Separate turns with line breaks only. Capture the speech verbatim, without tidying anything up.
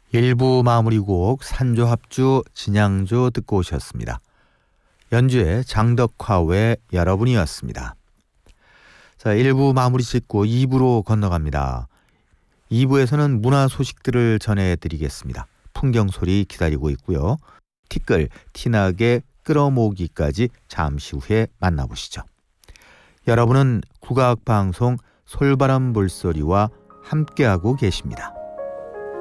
일 부 마무리곡 산조합주 진양조 듣고 오셨습니다. 연주의 장덕화 외 여러분이었습니다. 자, 일 부 마무리 짓고 이 부로 건너갑니다. 이 부에서는 문화 소식들을 전해드리겠습니다. 풍경소리 기다리고 있고요. 티끌, 티나게 끌어모으기까지 잠시 후에 만나보시죠. 여러분은 국악방송 솔바람 불소리와 함께하고 계십니다.